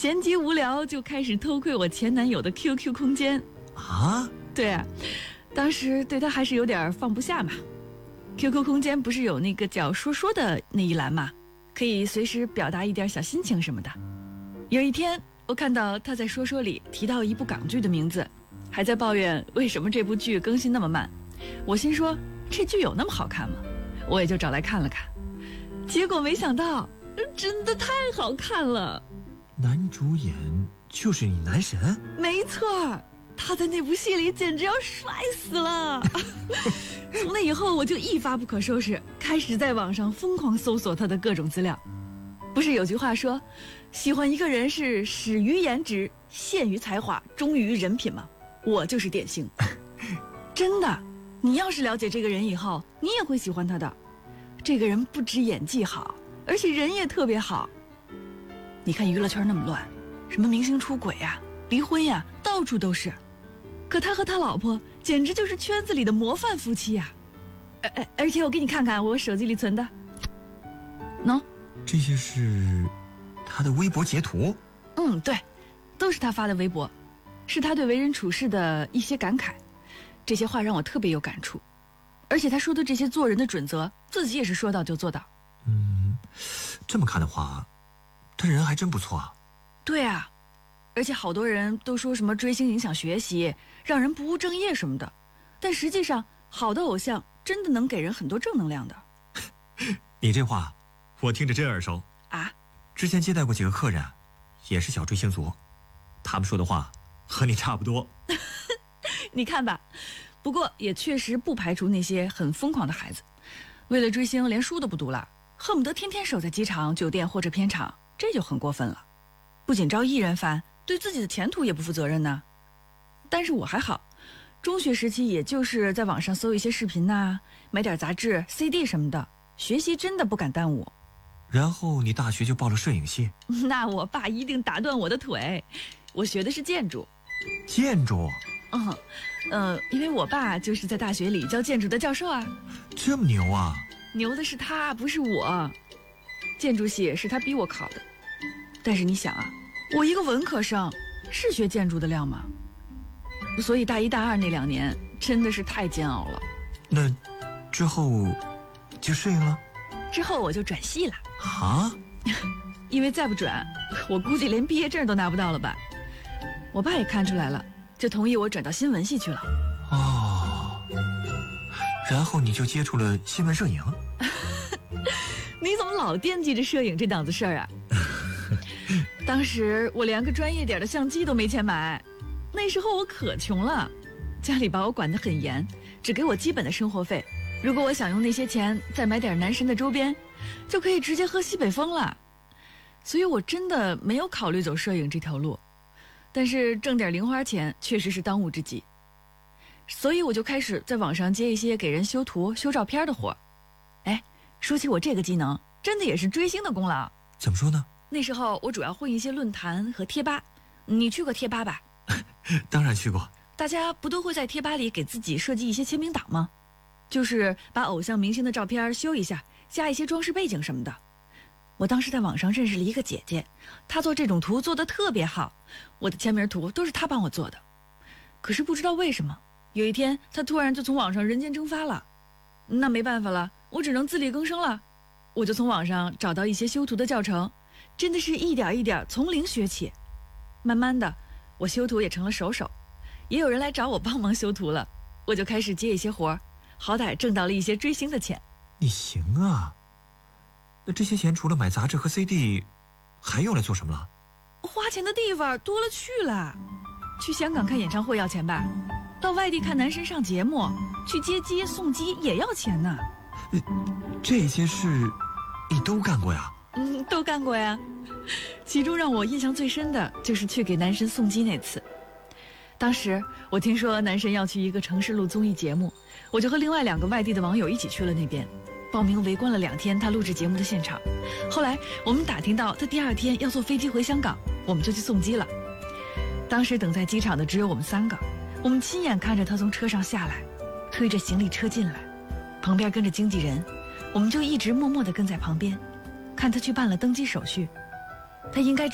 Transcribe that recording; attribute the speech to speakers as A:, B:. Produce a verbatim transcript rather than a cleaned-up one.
A: 闲极无聊就开始偷窥我前男友的 Q Q 空间。
B: 啊？
A: 对啊，当时对他还是有点放不下嘛。Q Q 空间不是有那个叫说说的那一栏嘛，可以随时表达一点小心情什么的。有一天我看到他在说说里提到一部港剧的名字，还在抱怨为什么这部剧更新那么慢。我心说这剧有那么好看吗？我也就找来看了看，结果没想到真的太好看了。
B: 男主演就是你男神？
A: 没错，他在那部戏里简直要帅死了。从那以后我就一发不可收拾，开始在网上疯狂搜索他的各种资料。不是有句话说喜欢一个人是始于颜值，陷于才华，忠于人品吗？我就是典型。真的，你要是了解这个人以后，你也会喜欢他的。这个人不止演技好，而且人也特别好。你看娱乐圈那么乱，什么明星出轨呀、离婚呀，到处都是。可他和他老婆简直就是圈子里的模范夫妻呀、而而而且我给你看看我手机里存的，喏，
B: 这些是他的微博截图？
A: 嗯，对，都是他发的微博，是他对为人处事的一些感慨。这些话让我特别有感触，而且他说的这些做人的准则，自己也是说到就做到。
B: 嗯，这么看的话，他人还真不错啊。
A: 对啊，而且好多人都说什么追星影响学习，让人不务正业什么的，但实际上好的偶像真的能给人很多正能量的。
B: 你这话我听着真耳熟
A: 啊！
B: 之前接待过几个客人，也是小追星族，他们说的话和你差不多。
A: 你看吧，不过也确实不排除那些很疯狂的孩子，为了追星连书都不读了，恨不得天天守在机场、酒店或者片场，这就很过分了。不仅招艺人烦，对自己的前途也不负责任呢。但是我还好，中学时期也就是在网上搜一些视频呐、买点杂志、C D 什么的，学习真的不敢耽误。
B: 然后你大学就报了摄影系？
A: 那我爸一定打断我的腿。我学的是建筑。
B: 建筑？
A: 嗯，呃，因为我爸就是在大学里教建筑的教授啊。
B: 这么牛啊？
A: 牛的是他，不是我。建筑系是他逼我考的。但是你想啊，我一个文科生，是学建筑的料吗？所以大一大二那两年真的是太煎熬了。
B: 那之后就适应了？
A: 之后我就转系了。
B: 啊？
A: 因为再不转，我估计连毕业证都拿不到了吧。我爸也看出来了，就同意我转到新闻系去了。
B: 哦，然后你就接触了新闻摄影？
A: 你怎么老惦记着摄影这档子事儿啊？当时我连个专业点的相机都没钱买，那时候我可穷了，家里把我管得很严，只给我基本的生活费。如果我想用那些钱再买点男神的周边，就可以直接喝西北风了。所以我真的没有考虑走摄影这条路，但是挣点零花钱确实是当务之急。所以我就开始在网上接一些给人修图、修照片的活。哎，说起我这个技能，真的也是追星的功劳。
B: 怎么说呢？
A: 那时候我主要混一些论坛和贴吧。你去过贴吧吧？
B: 当然去过。
A: 大家不都会在贴吧里给自己设计一些签名档吗？就是把偶像明星的照片修一下，加一些装饰背景什么的。我当时在网上认识了一个姐姐，她做这种图做得特别好，我的签名图都是她帮我做的。可是不知道为什么，有一天她突然就从网上人间蒸发了。那没办法了，我只能自力更生了。我就从网上找到一些修图的教程，真的是一点一点从零学起。慢慢的，我修图也成了手手，也有人来找我帮忙修图了，我就开始接一些活，好歹挣到了一些追星的钱。
B: 你行啊，那这些钱除了买杂志和 C D 还用来做什么了？
A: 花钱的地方多了去了，去香港看演唱会要钱吧，到外地看男神上节目，去接机送机也要钱呢。
B: 这些事你都干过呀？
A: 嗯，都干过呀。其中让我印象最深的就是去给男神送机那次。当时我听说男神要去一个城市录综艺节目，我就和另外两个外地的网友一起去了那边，报名围观了两天他录制节目的现场。后来我们打听到他第二天要坐飞机回香港，我们就去送机了。当时等在机场的只有我们三个，我们亲眼看着他从车上下来，推着行李车进来，旁边跟着经纪人，我们就一直默默地跟在旁边，看他去办了登机手续。他应该